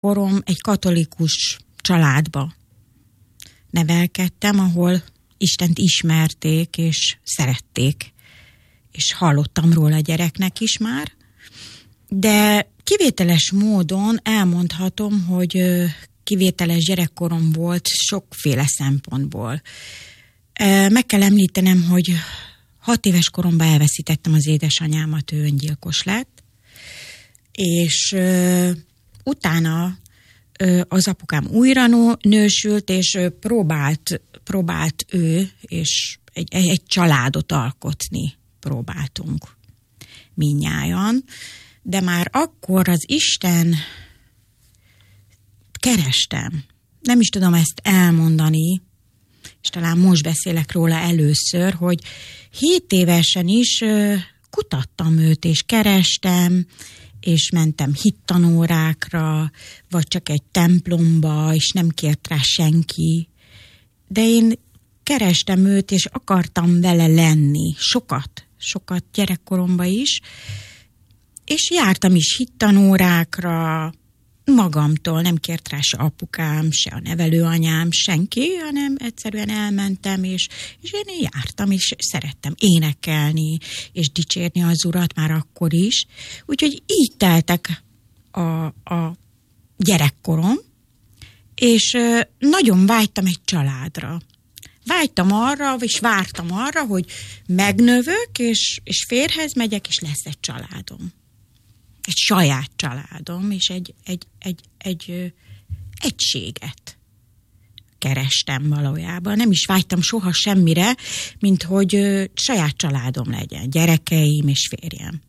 gyerekkorom egy katolikus családba nevelkedtem, ahol Istent ismerték és szerették, és hallottam róla a gyereknek is már, de kivételes módon elmondhatom, hogy kivételes gyerekkorom volt sokféle szempontból. Meg kell említenem, hogy 6 éves koromban elveszítettem az édesanyámat, ő öngyilkos lett, és utána az apukám újra nősült, és próbált ő, és egy családot alkotni próbáltunk mindnyájan, de már akkor az Isten kerestem. Nem is tudom ezt elmondani, és talán most beszélek róla először, hogy 7 évesen is kutattam őt, és kerestem, és mentem hittanórákra, vagy csak egy templomba, és nem kért rá senki. De én kerestem őt, és akartam vele lenni. Sokat gyerekkoromban is. És jártam is hittanórákra, magamtól, nem kért rá se apukám, se a nevelőanyám, senki, hanem egyszerűen elmentem, és én jártam, és szerettem énekelni, és dicsérni az Urat már akkor is. Úgyhogy így teltek a gyerekkorom, és nagyon vágytam egy családra. Vágytam arra, és vártam arra, hogy megnövök, és férjhez megyek, és lesz egy családom. Egy saját családom, és egy egységet kerestem valójában. Nem is vágytam soha semmire, mint hogy saját családom legyen, gyerekeim és férjem.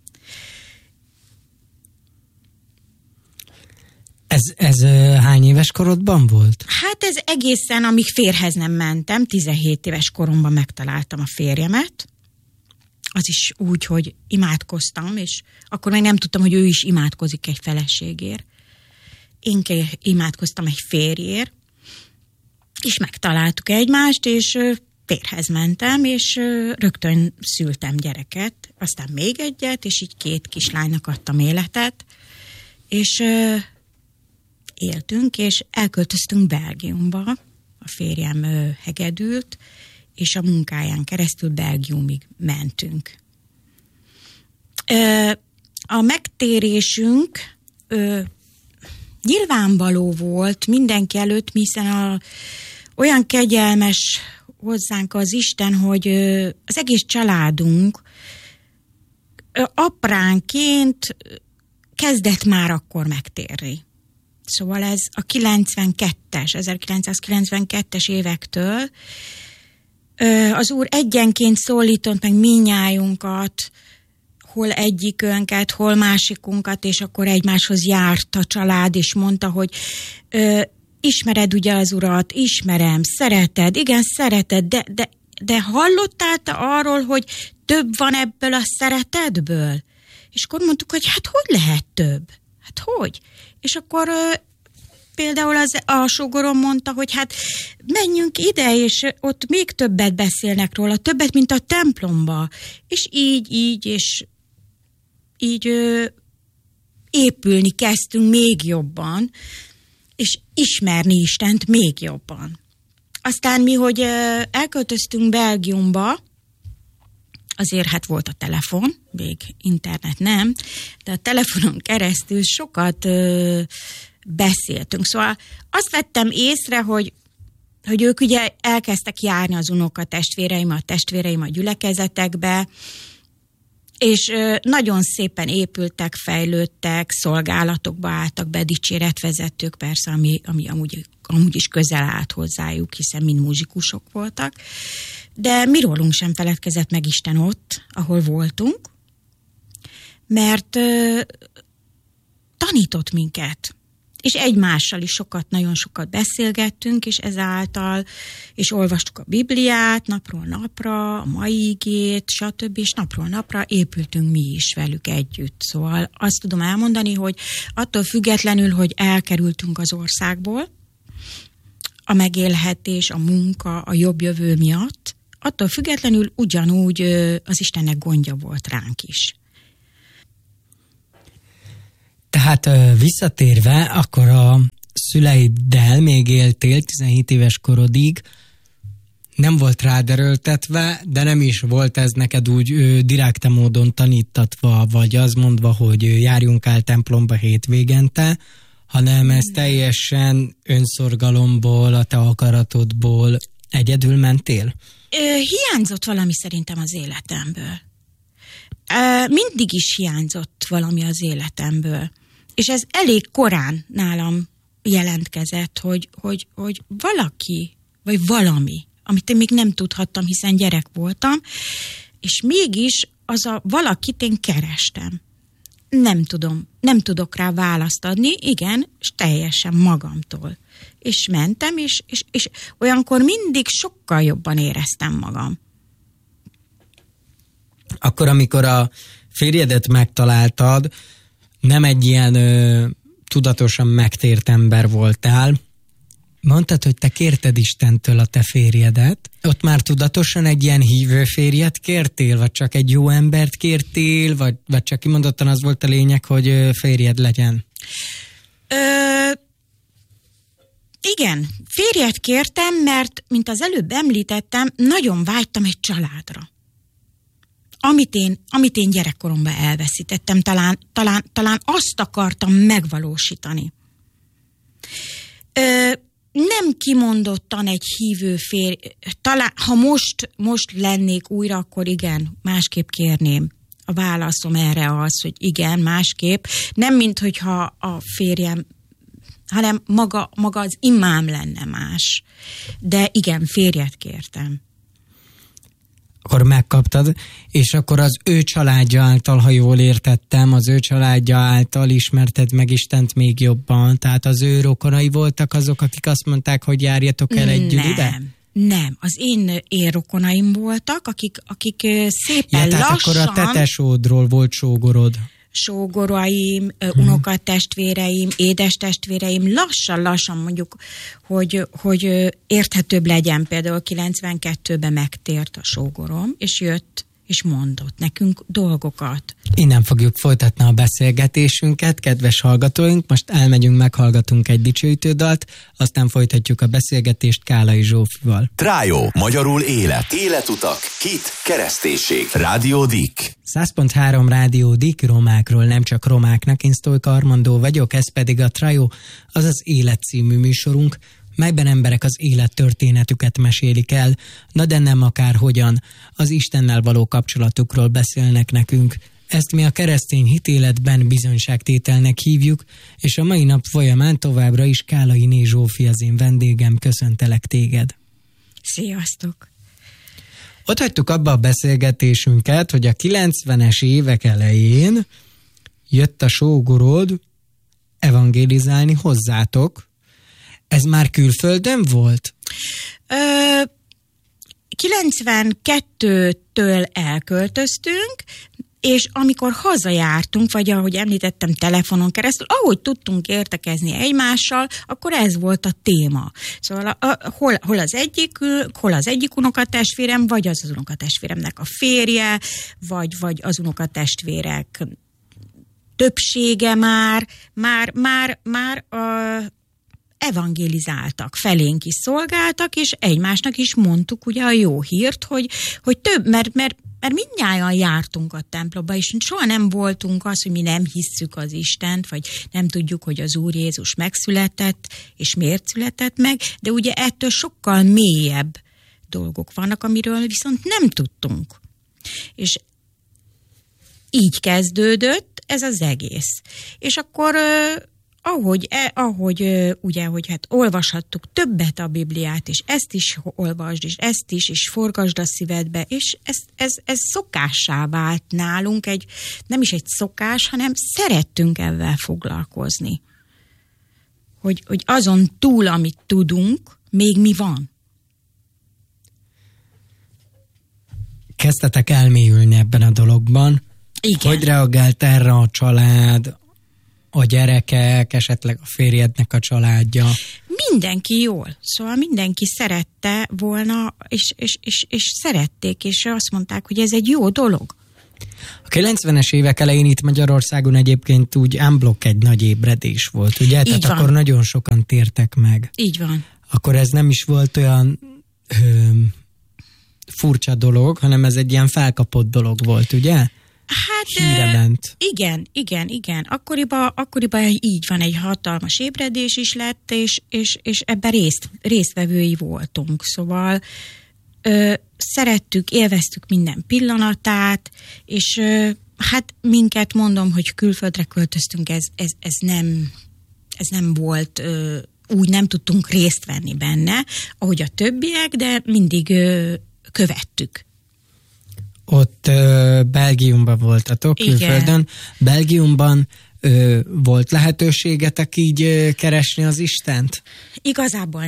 Ez hány éves korodban volt? Hát ez egészen, amíg férjhez nem mentem, 17 éves koromban megtaláltam a férjemet. Az is úgy, hogy imádkoztam, és akkor még nem tudtam, hogy ő is imádkozik egy feleségért. Én imádkoztam egy férjért, és megtaláltuk egymást, és férjhez mentem, és rögtön szültem gyereket, aztán még egyet, és így 2 kislánynak adtam életet, és éltünk, és elköltöztünk Belgiumba. A férjem hegedült, és a munkáján keresztül Belgiumig mentünk. A megtérésünk nyilvánvaló volt mindenki előtt, hiszen olyan kegyelmes hozzánk az Isten, hogy az egész családunk apránként kezdett már akkor megtérni. Szóval ez a 1992-es évektől az Úr egyenként szólított meg mindnyájunkat, hol egyikünket, hol másikunkat, és akkor egymáshoz járt a család, és mondta, hogy ismered ugye az Urat, ismerem, szereted, igen, szereted, de hallottál te arról, hogy több van ebből a szeretetből? És akkor mondtuk, hogy hát hogy lehet több? Hát hogy? És akkor például az alsógorom mondta, hogy hát menjünk ide, és ott még többet beszélnek róla, többet, mint a templomba. És így épülni kezdtünk még jobban, és ismerni Istent még jobban. Aztán mi, hogy elköltöztünk Belgiumba, azért hát volt a telefon, még internet nem, de a telefonon keresztül sokat beszéltünk. Szóval azt vettem észre, hogy ők ugye elkezdtek járni az unokatestvéreim, a testvéreim a gyülekezetekbe, és nagyon szépen épültek, fejlődtek, szolgálatokba álltak be, dicséretvezetők persze, ami amúgy is közel állt hozzájuk, hiszen mind muzsikusok voltak. De mi rólunk sem feledkezett meg Isten ott, ahol voltunk, mert tanított minket. És egymással is nagyon sokat beszélgettünk, és ezáltal, és olvastuk a Bibliát napról napra, a mai igét, stb., és napról napra épültünk mi is velük együtt. Szóval azt tudom elmondani, hogy attól függetlenül, hogy elkerültünk az országból, a megélhetés, a munka, a jobb jövő miatt, attól függetlenül ugyanúgy az Istennek gondja volt ránk is. Tehát visszatérve, akkor a szüleiddel még éltél 17 éves korodig, nem volt rád erőltetve, de nem is volt ez neked úgy direkte módon tanítatva, vagy az mondva, hogy járjunk el templomba hétvégente, hanem ez teljesen önszorgalomból, a te akaratodból egyedül mentél? Hiányzott valami szerintem az életemből. Mindig is hiányzott valami az életemből. És ez elég korán nálam jelentkezett, hogy valaki, vagy valami, amit én még nem tudhattam, hiszen gyerek voltam, és mégis az a valakit én kerestem. Nem tudok rá választ adni, igen, és teljesen magamtól. És mentem, és olyankor mindig sokkal jobban éreztem magam. Akkor, amikor a férjedet megtaláltad, nem egy ilyen tudatosan megtért ember voltál. Mondtad, hogy te kérted Istentől a te férjedet. Ott már tudatosan egy ilyen hívő férjet kértél, vagy csak egy jó embert kértél, vagy csak kimondottan az volt a lényeg, hogy férjed legyen? Igen, férjet kértem, mert, mint az előbb említettem, nagyon vágytam egy családra. Amit én gyerekkoromban elveszítettem, talán azt akartam megvalósítani. Nem kimondottan egy hívő férj, talán, ha most lennék újra, akkor igen, másképp kérném. A válaszom erre az, hogy igen, másképp. Nem, mint hogyha a férjem, hanem maga az imám lenne más. De igen, férjet kértem. Akkor megkaptad, és akkor az ő családja által, ha jól értettem, az ő családja által ismerted meg Istent még jobban, tehát az ő rokonai voltak azok, akik azt mondták, hogy járjatok el egy gyülibe? Nem, az én rokonaim voltak, akik szépen tehát lassan... akkor a te tesódról volt sógorod. Sógoraim, unokatestvéreim, édestestvéreim, lassan mondjuk, hogy érthetőbb legyen. Például 92-ben megtért a sógorom, és jött, és mondott nekünk dolgokat. Innen fogjuk folytatni a beszélgetésünket, kedves hallgatóink. Most elmegyünk, meghallgatunk egy dicsőítődalt, aztán folytatjuk a beszélgetést Kálai Zsófival. Trájó, magyarul élet, életutak, kit, kereszténység, Rádió Dik. 100.3 Rádió Dik, romákról, nem csak romáknak. Én Sztojka Armandó vagyok, ez pedig a Trájó, azaz Élet című műsorunk, melyben emberek az élettörténetüket mesélik el, na de nem akárhogyan, az Istennel való kapcsolatukról beszélnek nekünk. Ezt mi a keresztény hitéletben bizonyságtételnek hívjuk, és a mai nap folyamán továbbra is Kálai Zsófi az én vendégem, köszöntelek téged. Sziasztok! Ott hagytuk abba a beszélgetésünket, hogy a 90-es évek elején jött a sógorod evangélizálni hozzátok. Ez már külföldön volt? 92-től elköltöztünk, és amikor hazajártunk, vagy ahogy említettem, telefonon keresztül, ahogy tudtunk értekezni egymással, akkor ez volt a téma. Szóval hol az egyik unokatestvérem, vagy az unokatestvéremnek a férje, vagy az unokatestvérek többsége már evangélizáltak, felénk is szolgáltak, és egymásnak is mondtuk ugye a jó hírt, hogy több, mert mindnyájan jártunk a templomba, és soha nem voltunk az, hogy mi nem hisszük az Istent, vagy nem tudjuk, hogy az Úr Jézus megszületett, és miért született meg, de ugye ettől sokkal mélyebb dolgok vannak, amiről viszont nem tudtunk. És így kezdődött ez az egész. És akkor... Ahogy ugye, hogy hát olvashattuk többet a Bibliát, és ezt is olvasd, és ezt is, és forgasd a szívedbe, és ez szokássá vált nálunk, nem is egy szokás, hanem szerettünk ezzel foglalkozni. Hogy azon túl, amit tudunk, még mi van. Kezdtetek elmélyülni ebben a dologban. Igen. Hogy reagált erre a család, a gyerekek, esetleg a férjednek a családja? Mindenki jól. Szóval mindenki szerette volna, és szerették, és azt mondták, hogy ez egy jó dolog. A 90-es évek elején itt Magyarországon egyébként úgy unblock egy nagy ébredés volt, ugye? Így Tehát van. akkor nagyon sokan tértek meg. Így van. Akkor ez nem is volt olyan furcsa dolog, hanem ez egy ilyen felkapott dolog volt, ugye? Hát Híre ment. igen. Akkoriban így van, egy hatalmas ébredés is lett, és ebben résztvevői voltunk. Szóval szerettük, élveztük minden pillanatát, és hát minket mondom, hogy külföldre költöztünk, ez nem volt, úgy nem tudtunk részt venni benne, ahogy a többiek, de mindig követtük. Ott Belgiumban voltatok, külföldön. Belgiumban volt lehetőségetek így keresni az Istent? Igazából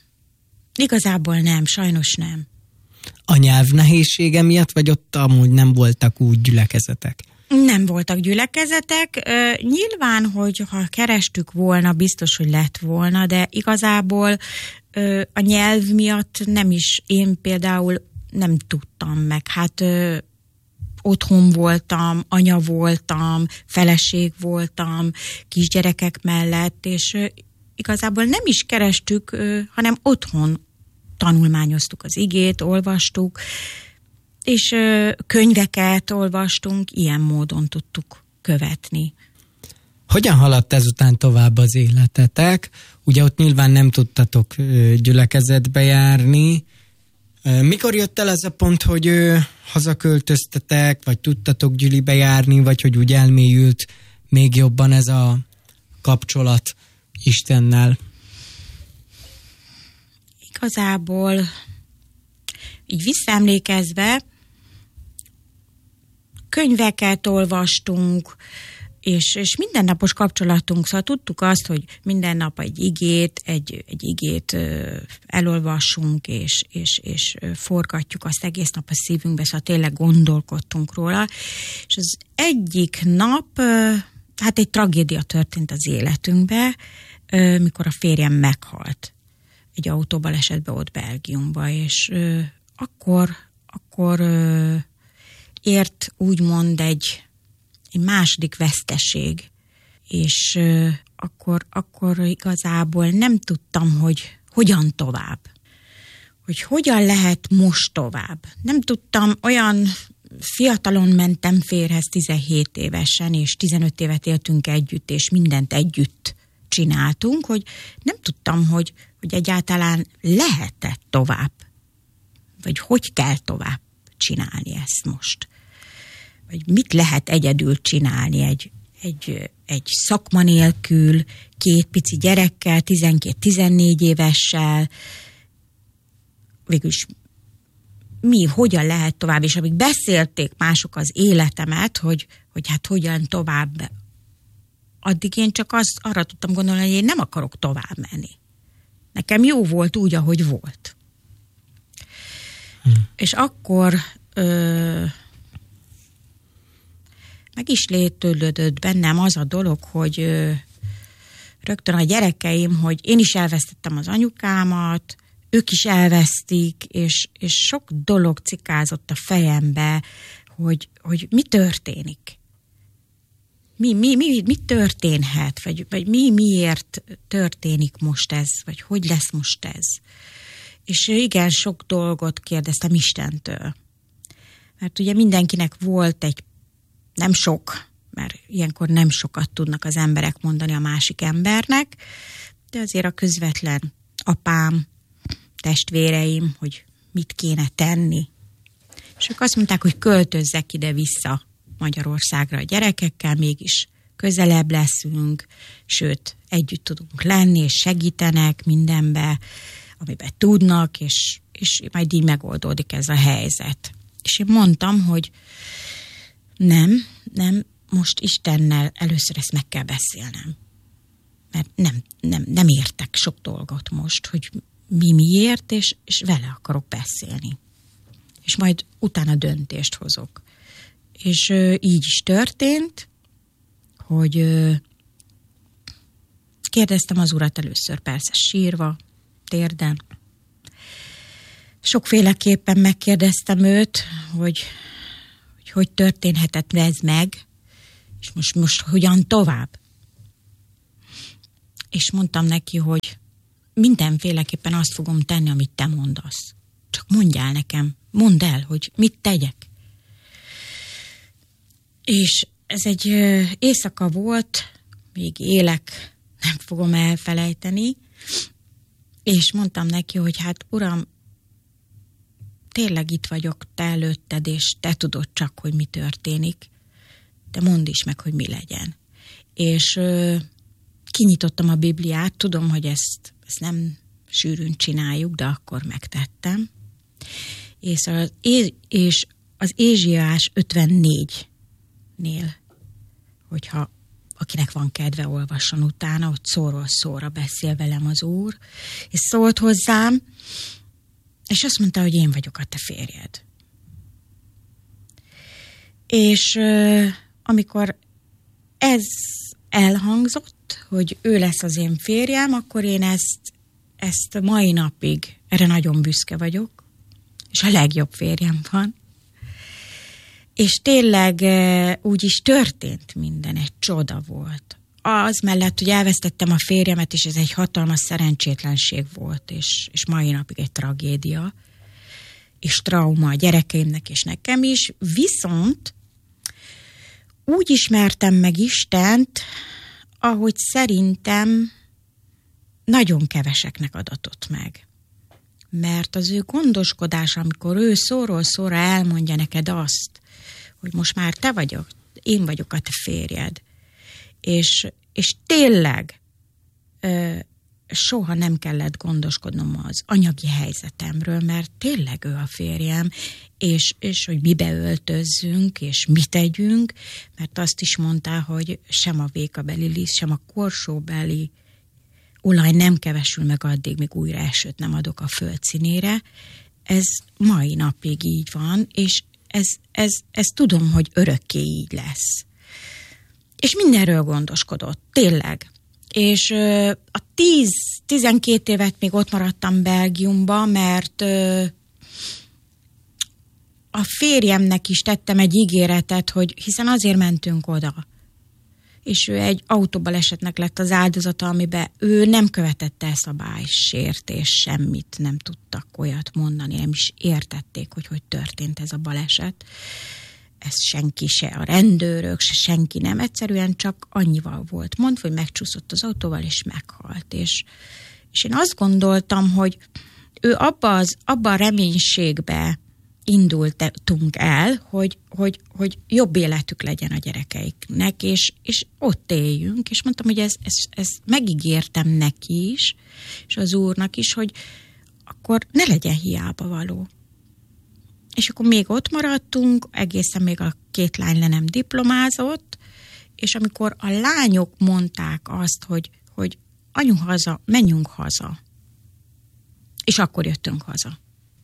nem, sajnos nem. A nyelv nehézsége miatt, vagy ott amúgy nem voltak úgy gyülekezetek? Nem voltak gyülekezetek. Nyilván, hogy ha kerestük volna, biztos, hogy lett volna, de igazából a nyelv miatt nem is, én például nem tudtam meg. Hát otthon voltam, anya voltam, feleség voltam, kisgyerekek mellett, és igazából nem is kerestük, hanem otthon tanulmányoztuk az igét, olvastuk, és könyveket olvastunk, ilyen módon tudtuk követni. Hogyan haladt ezután tovább az életetek? Ugye ott nyilván nem tudtatok gyülekezetbe járni. Mikor jött el ez a pont, hogy hazaköltöztetek, vagy tudtatok gyülibe járni, vagy hogy úgy elmélyült még jobban ez a kapcsolat Istennel? Igazából így visszaemlékezve könyveket olvastunk, és mindennapos kapcsolatunk, szóval tudtuk azt, hogy minden nap egy igét elolvassunk, és forgatjuk azt egész nap a szívünkbe, szóval tényleg gondolkodtunk róla. És az egyik nap, hát egy tragédia történt az életünkbe, mikor a férjem meghalt egy autóbalesetben ott Belgiumban, és akkor ért úgymond egy második veszteség, és akkor igazából nem tudtam, hogy hogyan tovább. Hogy hogyan lehet most tovább. Nem tudtam, olyan fiatalon mentem férjhez 17 évesen, és 15 évet éltünk együtt, és mindent együtt csináltunk, hogy nem tudtam, hogy egyáltalán lehet-e tovább, vagy hogy kell tovább csinálni ezt most. Vagy mit lehet egyedül csinálni egy szakma nélkül, 2 pici gyerekkel, 12-14 évessel, végülis hogyan lehet tovább, és amíg beszélték mások az életemet, hogy hát hogyan tovább, addig én csak arra tudtam gondolni, hogy én nem akarok tovább menni. Nekem jó volt úgy, ahogy volt. És akkor meg is létődött bennem az a dolog, hogy rögtön a gyerekeim, hogy én is elvesztettem az anyukámat, ők is elvesztik, és sok dolog cikázott a fejembe, hogy mi történik. Mi történhet, vagy miért történik most ez, vagy hogy lesz most ez. És igen, sok dolgot kérdeztem Istentől. Mert ugye mindenkinek volt nem sok, mert ilyenkor nem sokat tudnak az emberek mondani a másik embernek, de azért a közvetlen apám, testvéreim, hogy mit kéne tenni. És ők azt mondták, hogy költözzek ide-vissza Magyarországra a gyerekekkel, mégis közelebb leszünk, sőt, együtt tudunk lenni, és segítenek mindenbe, amiben tudnak, és majd így megoldódik ez a helyzet. És én mondtam, hogy nem, most Istennel először ezt meg kell beszélnem. Mert nem értek sok dolgot most, hogy miért, és vele akarok beszélni. És majd utána döntést hozok. És így is történt, hogy kérdeztem az Urat először, persze sírva, térden. Sokféleképpen megkérdeztem őt, hogy hogy történhetett ez meg, és most hogyan tovább. És mondtam neki, hogy mindenféleképpen azt fogom tenni, amit te mondasz. Csak mondjál nekem, mondd el, hogy mit tegyek. És ez egy éjszaka volt, még élek, nem fogom elfelejteni, és mondtam neki, hogy hát uram, tényleg itt vagyok te előtted, és te tudod csak, hogy mi történik. Te mondd is meg, hogy mi legyen. És kinyitottam a Bibliát, tudom, hogy ezt nem sűrűn csináljuk, de akkor megtettem. És az Ézsaiás 54-nél, hogyha akinek van kedve, olvasson utána, ott szóról szóra beszél velem az Úr, és szólt hozzám, és azt mondta, hogy én vagyok a te férjed. És amikor ez elhangzott, hogy ő lesz az én férjem, akkor én ezt mai napig, erre nagyon büszke vagyok, és a legjobb férjem van. És tényleg úgy is történt minden, egy csoda volt. Az mellett, hogy elvesztettem a férjemet, és ez egy hatalmas szerencsétlenség volt, és mai napig egy tragédia, és trauma a gyerekeimnek és nekem is, viszont úgy ismertem meg Istent, ahogy szerintem nagyon keveseknek adatott meg. Mert az ő gondoskodása, amikor ő szóról szóra elmondja neked azt, hogy most már te vagyok, én vagyok a te férjed, és tényleg soha nem kellett gondoskodnom az anyagi helyzetemről, mert tényleg ő a férjem, és hogy mibe öltözzünk, és mit tegyünk, mert azt is mondta, hogy sem a vékabeli liszt, sem a korsóbeli olaj nem kevesül meg addig, míg újra esőt nem adok a földszínére. Ez mai napig így van, és ez tudom, hogy örökké így lesz. És mindenről gondoskodott, tényleg. És a 10-12 évet még ott maradtam Belgiumba, mert a férjemnek is tettem egy ígéretet, hogy hiszen azért mentünk oda. És ő egy autóbalesetnek lett az áldozata, amiben ő nem követette el szabálysértés, semmit nem tudtak olyat mondani, nem is értették, hogy történt ez a baleset. Ez senki, se a rendőrök, se senki nem, egyszerűen csak annyival volt mondva, hogy megcsúszott az autóval, és meghalt. És én azt gondoltam, hogy ő abba a reménységbe indultunk el, hogy jobb életük legyen a gyerekeiknek, és ott éljünk, és mondtam, hogy ez megígértem neki is, és az Úrnak is, hogy akkor ne legyen hiába való. És akkor még ott maradtunk, egészen még a 2 lány le nem diplomázott, és amikor a lányok mondták azt, hogy anyu haza, menjünk haza, és akkor jöttünk haza.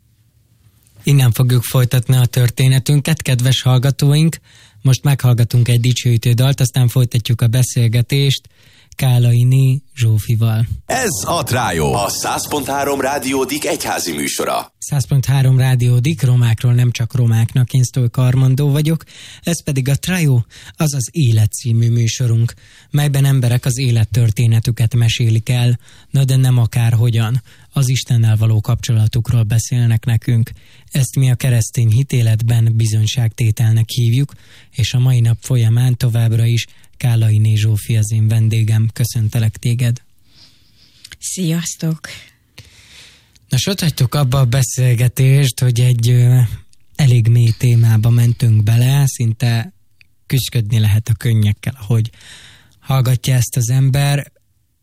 Innen fogjuk folytatni a történetünket, kedves hallgatóink. Most meghallgatunk egy dicsőítő dalt, aztán folytatjuk a beszélgetést Kállainé Zsófival. Ez a Trájó, a 100.3 Rádió Dik egyházi műsora. 100.3 Rádió Dik, romákról nem csak romáknak, én Sztójka Armandó vagyok, ez pedig a Trájó, azaz Élet című műsorunk, melyben emberek az élettörténetüket mesélik el, de nem akárhogyan, az Istennel való kapcsolatukról beszélnek nekünk. Ezt mi a keresztény hitéletben bizonyságtételnek hívjuk, és a mai nap folyamán továbbra is Kállainé Zsófi az én vendégem. Köszöntelek téged. Sziasztok! Nos, ott hagytuk abba a beszélgetést, hogy egy elég mély témába mentünk bele, szinte küszködni lehet a könnyekkel, ahogy hallgatja ezt az ember,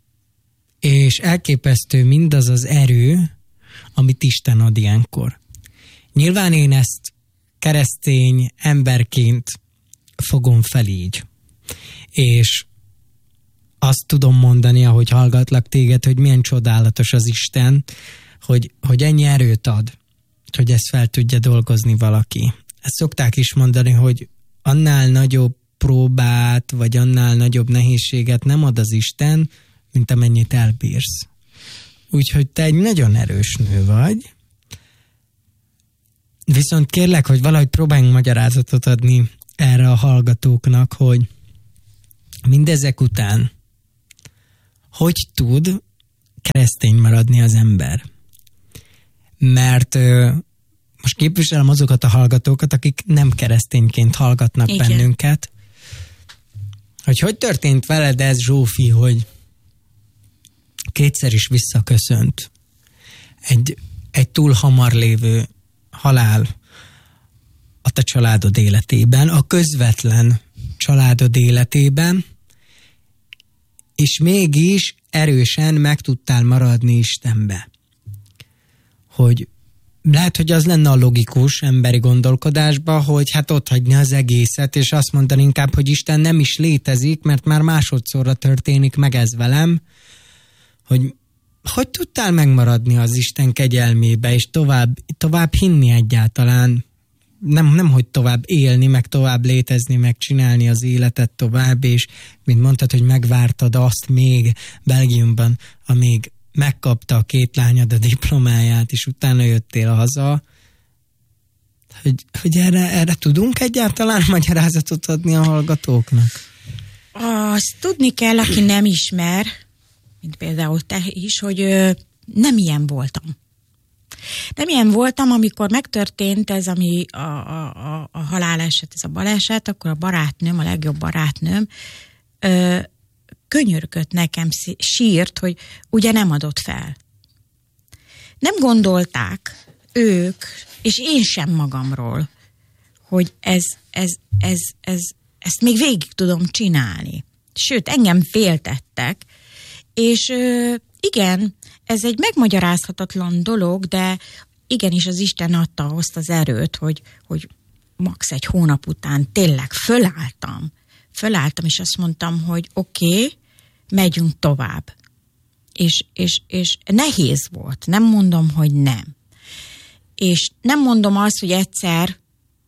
és elképesztő mindaz az erő, amit Isten ad ilyenkor. Nyilván én ezt keresztény emberként fogom fel így. És azt tudom mondani, ahogy hallgatlak téged, hogy milyen csodálatos az Isten, hogy ennyi erőt ad, hogy ezt fel tudja dolgozni valaki. Ezt szokták is mondani, hogy annál nagyobb próbát, vagy annál nagyobb nehézséget nem ad az Isten, mint amennyit elbírsz. Úgyhogy te egy nagyon erős nő vagy, Viszont kérlek, hogy valahogy próbáljunk magyarázatot adni erre a hallgatóknak, hogy mindezek után hogy tud keresztény maradni az ember. Mert most képviselem azokat a hallgatókat, akik nem keresztényként hallgatnak igen. bennünket. Hogy történt veled ez, Zsófi, hogy kétszer is visszaköszönt egy túl hamar lévő halál a te családod életében, a közvetlen családod életében, és mégis erősen meg tudtál maradni Istenbe. Hogy lehet, hogy az lenne a logikus emberi gondolkodásba, hogy hát otthagyni az egészet, és azt mondani inkább, hogy Isten nem is létezik, mert már másodszorra történik meg ez velem, hogy tudtál megmaradni az Isten kegyelmébe, és tovább hinni egyáltalán, nem hogy tovább élni, meg tovább létezni, meg csinálni az életet tovább, és mint mondtad, hogy megvártad azt még Belgiumban, amíg megkapta a két lányod a diplomáját, és utána jöttél haza, hogy erre tudunk egyáltalán magyarázatot adni a hallgatóknak? Azt tudni kell, aki nem ismer, mint például te is, hogy nem ilyen voltam. Nem ilyen voltam, amikor megtörtént ez, ami a haláleset, ez a baleset, akkor a barátnőm, a legjobb barátnőm könyörgött nekem, sírt, hogy ugye nem adott fel. Nem gondolták ők, és én sem magamról, hogy ezt még végig tudom csinálni. Sőt, engem féltettek, és igen, ez egy megmagyarázhatatlan dolog, de igenis az Isten adta azt az erőt, hogy max. Egy hónap után tényleg fölálltam, és azt mondtam, hogy oké, megyünk tovább. És nehéz volt, nem mondom, hogy nem. És nem mondom azt, hogy egyszer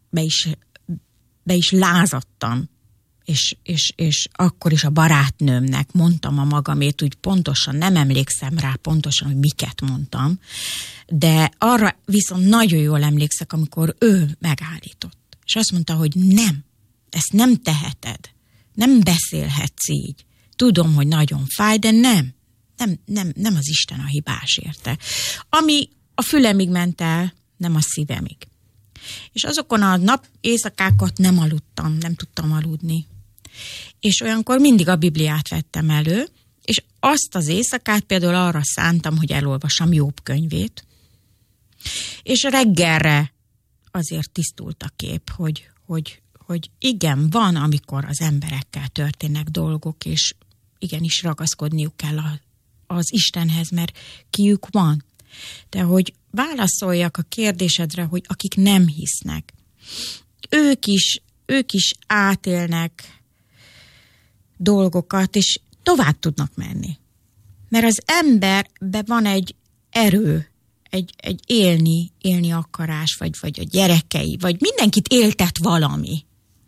be is lázadtam, és akkor is a barátnőmnek mondtam a magamét, úgy pontosan nem emlékszem rá pontosan, hogy miket mondtam, de arra viszont nagyon jól emlékszek, amikor ő megállított. És azt mondta, hogy nem, ezt nem teheted, nem beszélhetsz így. Tudom, hogy nagyon fáj, de nem az Isten a hibás érte. Ami a fülemig ment el, nem a szívemig. És azokon a éjszakákat nem aludtam, nem tudtam aludni. És olyankor mindig a Bibliát vettem elő, és azt az éjszakát például arra szántam, hogy elolvassam Jobb könyvét. És reggelre azért tisztult a kép, hogy igen, van, amikor az emberekkel történnek dolgok, és igenis ragaszkodniuk kell az Istenhez, mert kiük van. De hogy válaszoljak a kérdésedre, hogy akik nem hisznek, ők is átélnek dolgokat, és tovább tudnak menni. Mert az emberben van egy erő, egy élni akarás, vagy a gyerekei, vagy mindenkit éltet valami.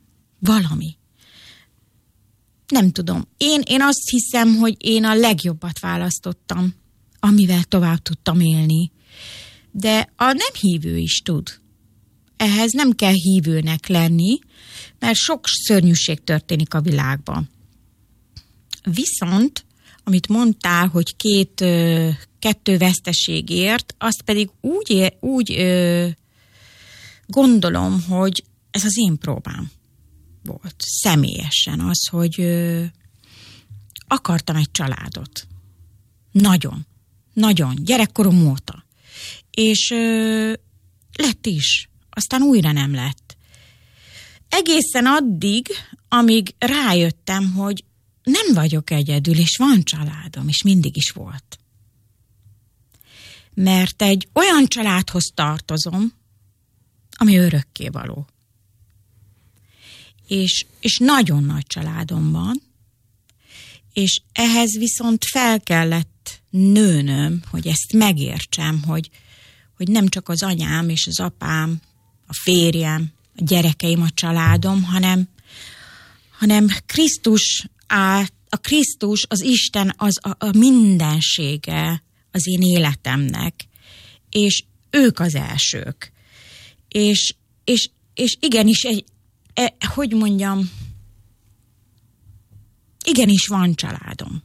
Nem tudom. Én azt hiszem, hogy én a legjobbat választottam, amivel tovább tudtam élni. De a nem hívő is tud. Ehhez nem kell hívőnek lenni, mert sok szörnyűség történik a világban. Viszont, amit mondtál, hogy kettő veszteségért, azt pedig úgy gondolom, hogy ez az én próbám volt. Személyesen az, hogy akartam egy családot. Nagyon, gyerekkorom óta. És lett is. Aztán újra nem lett. Egészen addig, amíg rájöttem, hogy nem vagyok egyedül, és van családom, és mindig is volt. Mert egy olyan családhoz tartozom, ami örökkévaló. És nagyon nagy családom van, és ehhez viszont fel kellett nőnöm, hogy ezt megértsem, hogy nem csak az anyám és az apám, a férjem, a gyerekeim, a családom, hanem Krisztus, a Krisztus, az Isten az a mindensége az én életemnek, és ők az elsők. És igenis hogy mondjam, igenis van családom.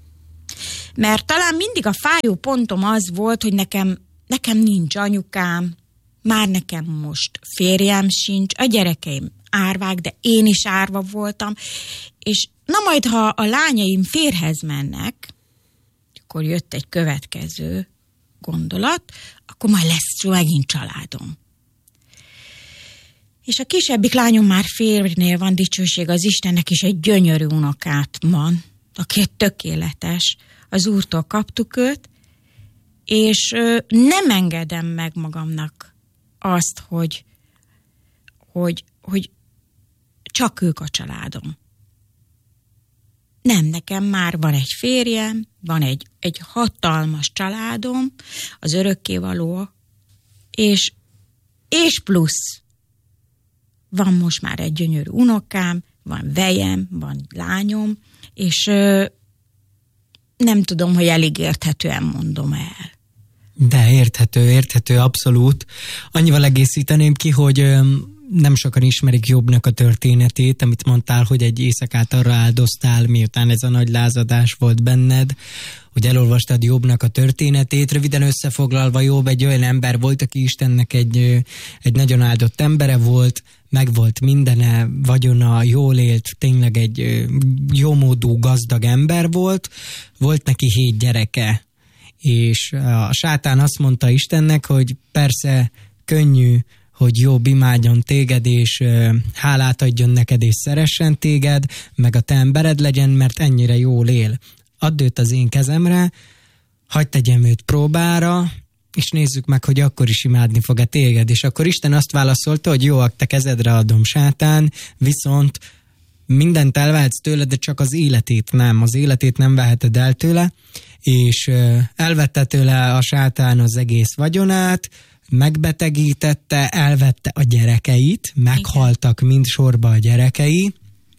Mert talán mindig a fájó pontom az volt, hogy nekem nincs anyukám, már nekem most férjem sincs, a gyerekeim árvák, de én is árva voltam, és na majd, ha a lányaim férhez mennek, akkor jött egy következő gondolat, akkor majd lesz megint családom. És a kisebbik lányom már férjnél van, dicsőség az Istennek, és egy gyönyörű unokát van, aki tökéletes. Az Úrtól kaptuk őt, és nem engedem meg magamnak azt, hogy csak ők a családom. Nem, nekem már van egy férjem, van egy hatalmas családom, az örökkévaló, és plusz van most már egy gyönyörű unokám, van vejem, van lányom, és nem tudom, hogy elég érthetően mondom el. De érthető, abszolút. Annyival egészíteném ki, hogy nem sokan ismerik Jobbnak a történetét, amit mondtál, hogy egy éjszakát arra áldoztál, miután ez a nagy lázadás volt benned, hogy elolvastad Jobbnak a történetét. Röviden összefoglalva, Jobb egy olyan ember volt, aki Istennek egy nagyon áldott embere volt, meg volt mindene, vagyona, jól élt, tényleg egy jómódú, gazdag ember volt. Volt neki 7 gyereke, és a sátán azt mondta Istennek, hogy persze könnyű, hogy Jobb imádjon téged, és hálát adjon neked, és szeressen téged, meg a te embered legyen, mert ennyire jól él. Add őt az én kezemre, hagyd tegyem őt próbára, és nézzük meg, hogy akkor is imádni fog-e téged. És akkor Isten azt válaszolta, hogy jó, te kezedre adom, sátán, viszont mindent elvehetsz tőle, de csak az életét nem. Az életét nem veheted el tőle, és elvette tőle a sátán az egész vagyonát, megbetegítette, elvette a gyerekeit, meghaltak mind sorba a gyerekei,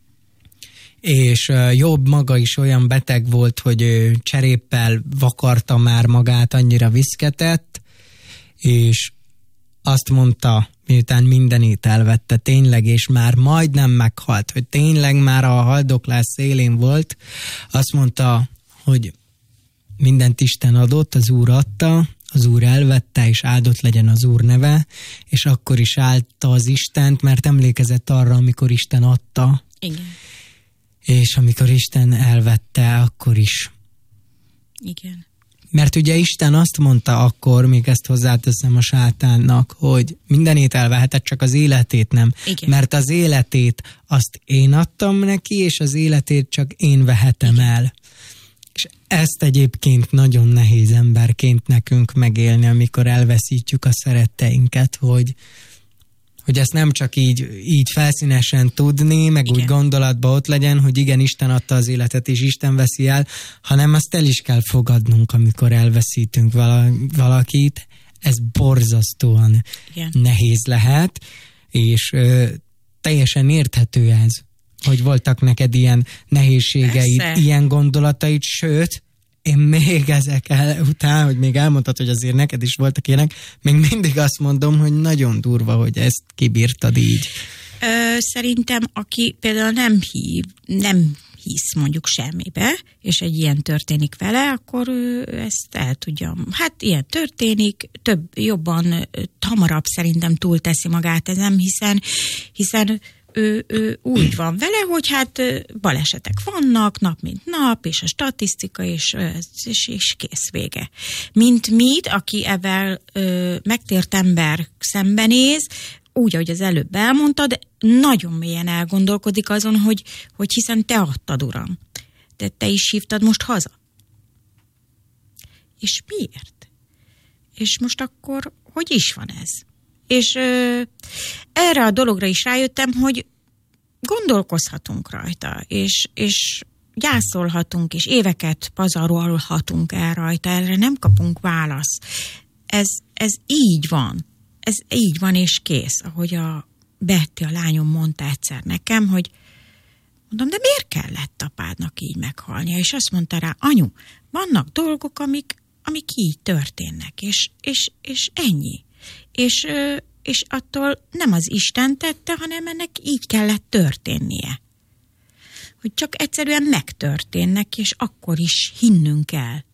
és Jobb maga is olyan beteg volt, hogy cseréppel vakarta már magát, annyira viszketett, és azt mondta, miután mindenét elvette tényleg, és már majdnem meghalt, hogy tényleg már a haldoklás szélén volt, azt mondta, hogy mindent Isten adott, az Úr adta, az Úr elvette, és áldott legyen az Úr neve, és akkor is áldta az Istent, mert emlékezett arra, amikor Isten adta. Igen. És amikor Isten elvette, akkor is. Igen. Mert ugye Isten azt mondta akkor, még ezt hozzáteszem a sátánnak, hogy mindenét elvehetett, csak az életét nem. Igen. Mert az életét azt én adtam neki, és az életét csak én vehetem el. És ezt egyébként nagyon nehéz emberként nekünk megélni, amikor elveszítjük a szeretteinket, hogy ezt nem csak így felszínesen tudni, meg igen, úgy gondolatba ott legyen, hogy igen, Isten adta az életet, és Isten veszi el, hanem azt el is kell fogadnunk, amikor elveszítünk valakit. Ez borzasztóan igen, nehéz lehet, és teljesen érthető ez, hogy voltak neked ilyen nehézségeid, persze, ilyen gondolataid, sőt, én még ezek után, hogy még elmondtad, hogy azért neked is voltak ilyenek, még mindig azt mondom, hogy nagyon durva, hogy ezt kibírtad így. Szerintem, aki például nem hisz mondjuk semmibe, és egy ilyen történik vele, akkor ezt el tudja. Hát ilyen történik, jobban, hamarabb szerintem túlteszi magát ezen, hiszen ő úgy van vele, hogy hát balesetek vannak nap mint nap, és a statisztika, és kész, vége. Mint aki ebben megtért ember szembenéz, úgy, ahogy az előbb elmondtad, nagyon mélyen elgondolkodik azon, hogy hiszen te adtad, Uram. De te is hívtad most haza. És miért? És most akkor hogy is van ez? És erre a dologra is rájöttem, hogy gondolkozhatunk rajta, és gyászolhatunk, és éveket pazarolhatunk el rajta, erre nem kapunk választ. Ez így van. Ez így van, és kész. Ahogy a Betty, a lányom mondta egyszer nekem, hogy mondom, de miért kellett apádnak így meghalnia? És azt mondta rá, anyu, vannak dolgok, amik így történnek, és ennyi. és attól nem az Isten tette, hanem ennek így kellett történnie. Hogy csak egyszerűen megtörténnek, és akkor is hinnünk kell.